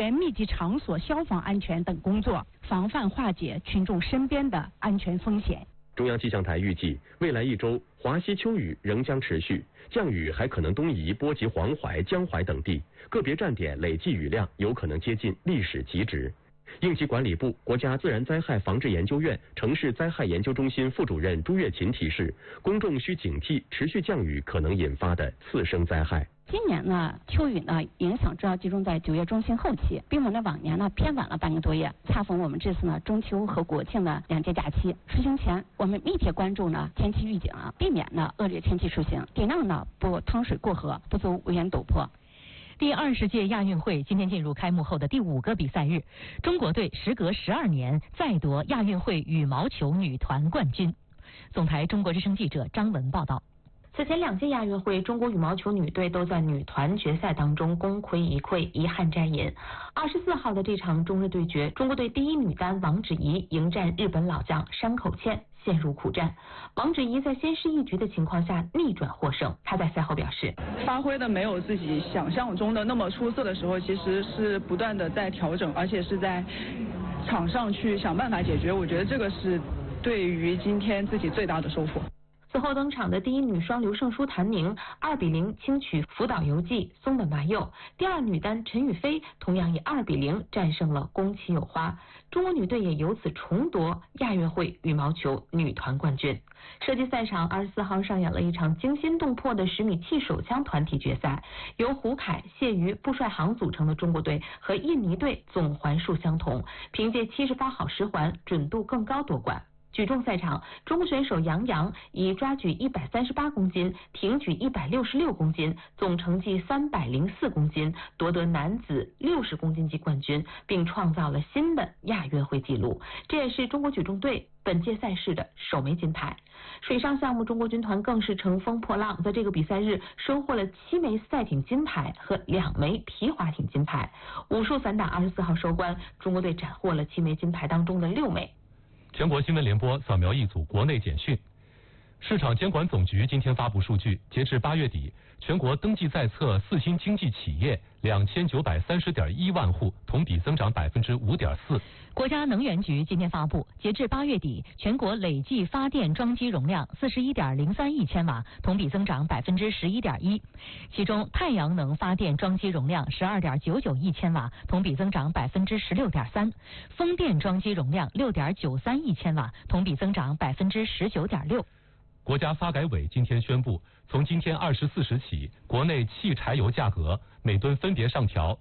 员密集场所消防安全等工作，防范化解群众身边的安全风险。 中央气象台预计，未来1周华西秋雨仍将持续，降雨还可能东移波及黄淮、江淮等地，个别站点累计雨量有可能接近历史极值。应急管理部、国家自然灾害防治研究院城市灾害研究中心副主任朱月琴提示，公众需警惕持续降雨可能引发的次生灾害。 今年呢，秋雨呢影响主要集中在9月中旬后期，比我们的往年呢偏晚了半个多月，恰逢我们这次呢中秋和国庆的2节假期。出行前，我们密切关注呢天气预警啊，避免呢恶劣天气出行，尽量呢不趟水过河，不走危险陡坡。 第20届亚运会今天进入开幕后的第5个比赛日，中国队时隔12年再夺亚运会羽毛球女团冠军。总台中国之声记者张文报道。 此前2届亚运会，中国羽毛球女队都在女团决赛当中功亏一篑，遗憾摘银。24号的这场中日对决，中国队第1女单王芷怡迎战日本老将山口茜，陷入苦战。王芷怡在先失一局的情况下逆转获胜。她在赛后表示， 发挥的没有自己想象中的那么出色的时候，其实是不断的在调整，而且是在场上去想办法解决。我觉得这个是对于今天自己最大的收获。 此后登场的第1女双刘胜书谭宁2比0轻取福岛由纪松本麻佑，第2女单陈雨菲同样以2比0战胜了宫崎友花，中国女队也由此重夺亚运会羽毛球女团冠军。射击赛场24号上演了一场惊心动魄的10米气手枪团体决赛，由胡凯、谢瑜、布帅航组成的中国队和印尼队总环数相同，凭借78好10环准度更高夺冠。举重赛场，中国选手杨洋以抓举138公斤、挺举166公斤，总成绩304公斤，夺得男子60公斤级冠军，并创造了新的亚运会纪录。这也是中国举重队本届赛事的首枚金牌。水上项目，中国军团更是乘风破浪，在这个比赛日收获了7枚赛艇金牌和2枚皮划艇金牌。武术散打24号收官，中国队斩获了7枚金牌当中的6枚。 全国新闻联播扫描一组国内简讯。市场监管总局今天发布数据，截至8月底，全国登记在册4新经济企业2930.1万户，同比增长5.4%。 国家能源局今天发布，截至8月底，全国累计发电装机容量41.03亿千瓦，同比增长11.1%。其中，太阳能发电装机容量12.99亿千瓦，同比增长16.3%；风电装机容量6.93亿千瓦，同比增长19.6%。 国家发改委今天宣布，从今天24时起，国内汽柴油价格每吨分别上调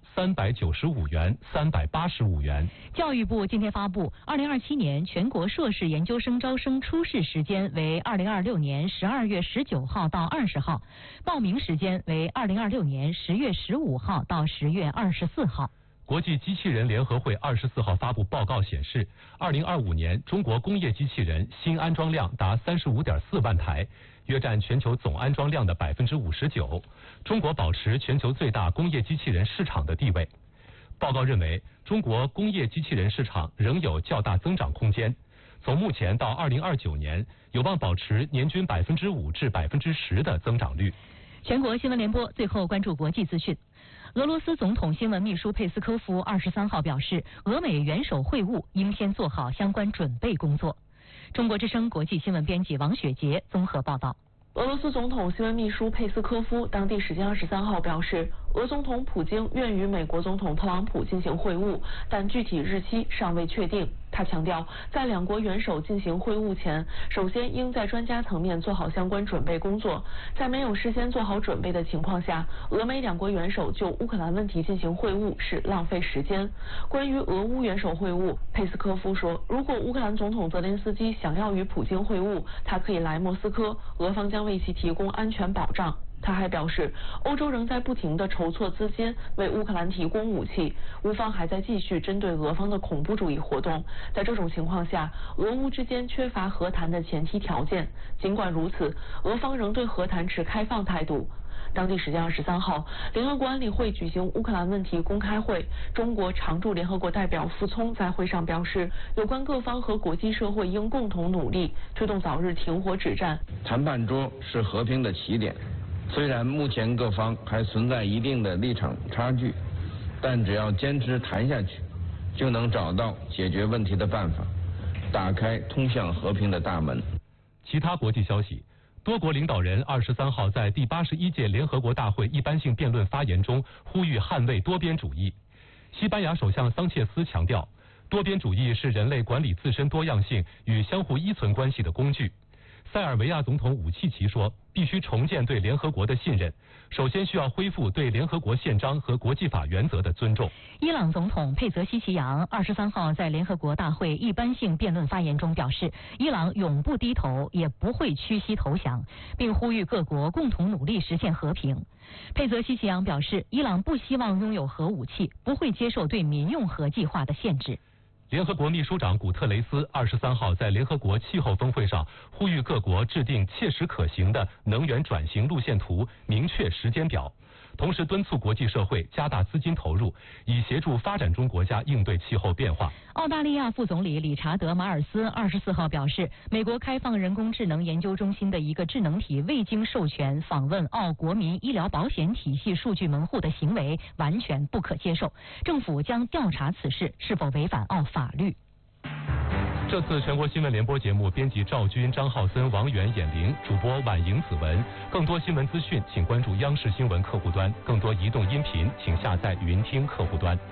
395元、385元。 教育部今天发布，2027年全国硕士研究生招生初试时间为2026年12月19号到20号，报名时间为2026年10月15号到10月24号。 国际机器人联合会24号发布报告显示，2025年中国工业机器人新安装量达35.4万台，约占全球总安装量的59%。中国保持全球最大工业机器人市场的地位。报告认为，中国工业机器人市场仍有较大增长空间。从目前到2029年，有望保持年均5%至10%的增长率。 全国新闻联播最后关注国际资讯。俄罗斯总统新闻秘书佩斯科夫23号表示，俄美元首会晤应先做好相关准备工作。中国之声国际新闻编辑王雪杰综合报道。 俄罗斯总统新闻秘书佩斯科夫当地时间23号表示，俄总统普京愿与美国总统特朗普进行会晤，但具体日期尚未确定。他强调，在两国元首进行会晤前，首先应在专家层面做好相关准备工作。在没有事先做好准备的情况下，俄美两国元首就乌克兰问题进行会晤是浪费时间。关于俄乌元首会晤，佩斯科夫说，如果乌克兰总统泽连斯基想要与普京会晤，他可以来莫斯科，俄方将为其提供安全保障。他还表示，欧洲仍在不停地筹措资金为乌克兰提供武器，乌方还在继续针对俄方的恐怖主义活动。在这种情况下，俄乌之间缺乏和谈的前提条件。尽管如此，俄方仍对和谈持开放态度。当地时间23号，联合国安理会举行乌克兰问题公开会，中国常驻联合国代表傅聪在会上表示，有关各方和国际社会应共同努力，推动早日停火止战。 谈判桌是和平的起点，虽然目前各方还存在一定的立场差距， 但只要坚持谈下去，就能找到解决问题的办法，打开通向和平的大门。 其他国际消息，多国领导人23号在第81届联合国大会一般性辩论发言中呼吁捍卫多边主义。西班牙首相桑切斯强调，多边主义是人类管理自身多样性与相互依存关系的工具。塞尔维亚总统武契奇说，必须重建对联合国的信任，首先需要恢复对联合国宪章和国际法原则的尊重。 伊朗总统佩泽西奇扬23号在联合国大会一般性辩论发言中表示，伊朗永不低头，也不会屈膝投降，并呼吁各国共同努力实现和平。佩泽西奇扬表示，伊朗不希望拥有核武器，不会接受对民用核计划的限制。 联合国秘书长古特雷斯23号在联合国气候峰会上呼吁各国制定切实可行的能源转型路线图，明确时间表，同时敦促国际社会加大资金投入，以协助发展中国家应对气候变化。 澳大利亚副总理理查德·马尔斯24号表示，美国开放人工智能研究中心的一个智能体未经授权访问澳国民医疗保险体系数据门户的行为完全不可接受，政府将调查此事是否违反澳法律。 这次全国新闻联播节目，编辑赵军、张浩森、王源、闫玲，主播婉莹、子文。更多新闻资讯，请关注央视新闻客户端；更多移动音频，请下载云听客户端。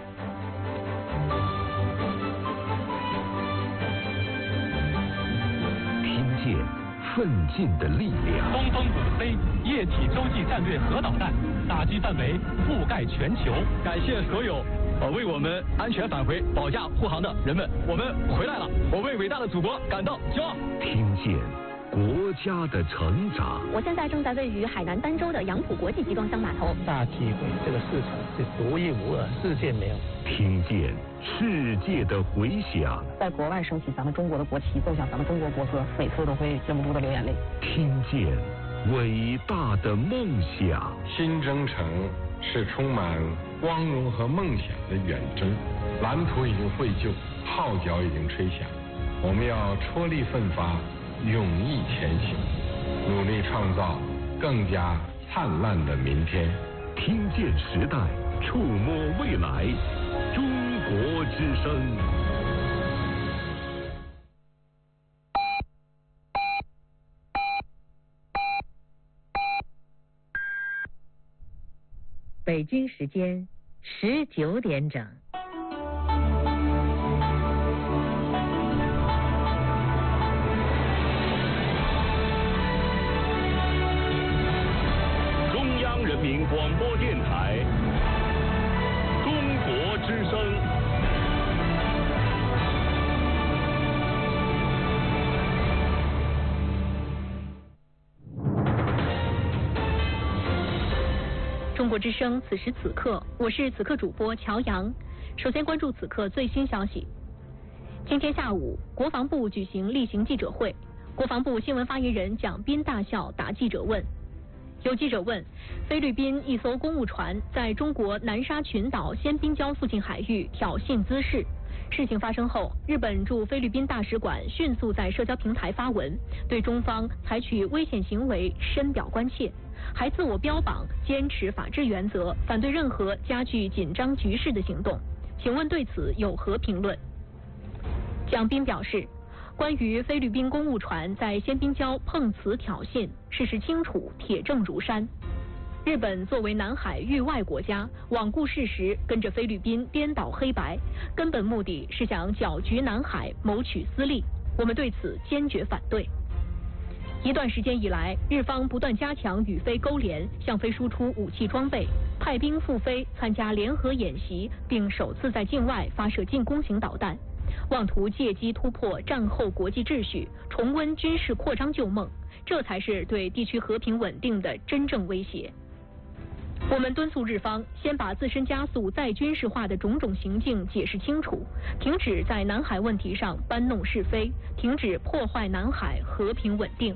听见奋进的力量。 东风5C 液体洲际战略核导弹，打击范围覆盖全球。 感谢所有为我们安全返回保驾护航的人们，我们回来了，我为伟大的祖国感到骄傲。 听见国家的成长。 我现在正在位于海南儋州的杨浦国际集装箱码头。 大机会，这个市场是独一无二，世界没有。 听见世界的回响。 在国外升起咱们中国的国旗，奏响咱们中国国歌，每次都会忍不住的流眼泪。 听见伟大的梦想。 新征程是充满光荣和梦想的远征，蓝图已经绘就，号角已经吹响，我们要踔厉奋发，勇毅前行，努力创造更加灿烂的明天。 听见时代，触摸未来，中国之声。 北京时间19点整。 中央人民广播电台，中国之声。 中国之声，此时此刻，我是此刻主播乔阳。首先关注此刻最新消息。今天下午，国防部举行例行记者会，国防部新闻发言人蒋斌大校答记者问。有记者问，菲律宾一艘公务船在中国南沙群岛仙宾礁附近海域挑衅滋事。事情发生后，日本驻菲律宾大使馆迅速在社交平台发文，对中方采取危险行为深表关切，还自我标榜坚持法治原则，反对任何加剧紧张局势的行动。请问对此有何评论？蒋斌表示，关于菲律宾公务船在仙宾礁碰瓷挑衅，事实清楚，铁证如山。日本作为南海域外国家，罔顾事实，跟着菲律宾颠倒黑白，根本目的是想搅局南海，谋取私利。我们对此坚决反对。一段时间以来，日方不断加强与菲勾连，向菲输出武器装备，派兵赴菲参加联合演习，并首次在境外发射进攻型导弹，妄图借机突破战后国际秩序，重温军事扩张旧梦，这才是对地区和平稳定的真正威胁。我们敦促日方先把自身加速再军事化的种种行径解释清楚，停止在南海问题上搬弄是非，停止破坏南海和平稳定。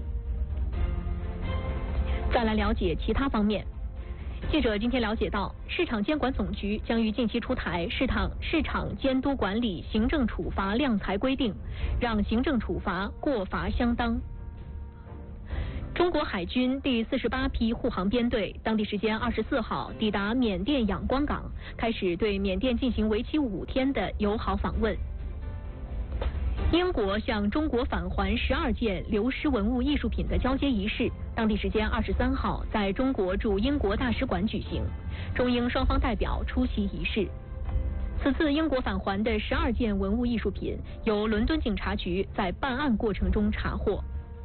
再来了解其他方面。记者今天了解到，市场监管总局将于近期出台市场监督管理行政处罚量裁规定，让行政处罚过罚相当。 中国海军第48批护航编队当地时间24号抵达缅甸仰光港，开始对缅甸进行为期5天的友好访问。英国向中国返还12件流失文物艺术品的交接仪式，当地时间23号在中国驻英国大使馆举行，中英双方代表出席仪式。此次英国返还的12件文物艺术品，由伦敦警察局在办案过程中查获。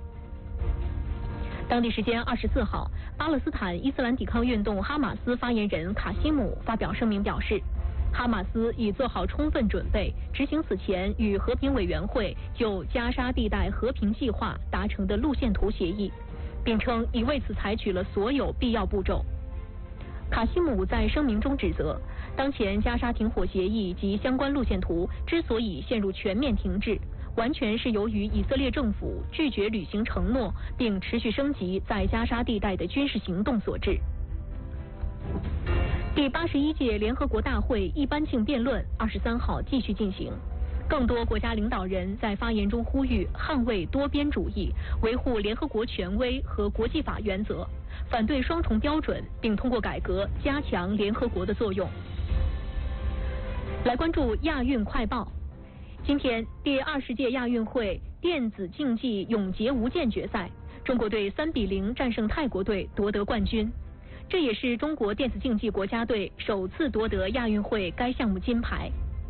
当地时间24号，巴勒斯坦伊斯兰抵抗运动哈马斯发言人卡西姆发表声明表示，哈马斯已做好充分准备，执行此前与和平委员会就加沙地带和平计划达成的路线图协议，并称已为此采取了所有必要步骤。卡西姆在声明中指责，当前加沙停火协议及相关路线图之所以陷入全面停滞，完全是由于以色列政府拒绝履行承诺，并持续升级在加沙地带的军事行动所致。第81届联合国大会一般性辩论23号继续进行，更多国家领导人在发言中呼吁捍卫多边主义，维护联合国权威和国际法原则，反对双重标准，并通过改革加强联合国的作用。来关注亚运快报。今天，第20届亚运会电子竞技永劫无间决赛，中国队3比0战胜泰国队夺得冠军，这也是中国电子竞技国家队首次夺得亚运会该项目金牌。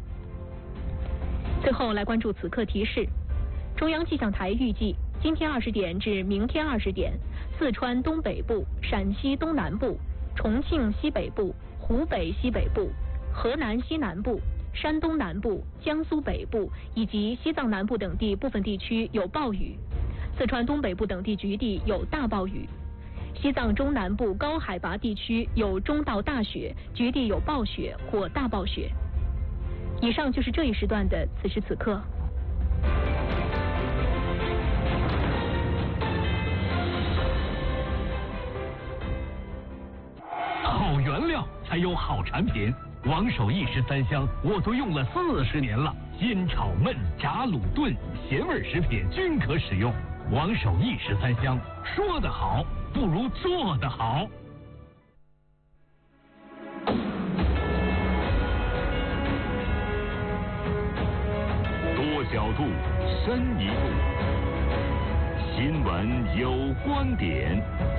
最后来关注此刻提示，中央气象台预计今天20点至明天20点，四川东北部、陕西东南部、重庆西北部、湖北西北部、河南西南部、山东南部、江苏北部以及西藏南部等地部分地区有暴雨，四川东北部等地局地有大暴雨，西藏中南部高海拔地区有中到大雪，局地有暴雪或大暴雪。以上就是这一时段的此时此刻。 好原料才有好产品。王守义13香我都用了40年了，煎炒焖炸卤炖咸味食品均可使用。王守义13香，说得好不如做得好。 多角度，深一步，新闻有观点。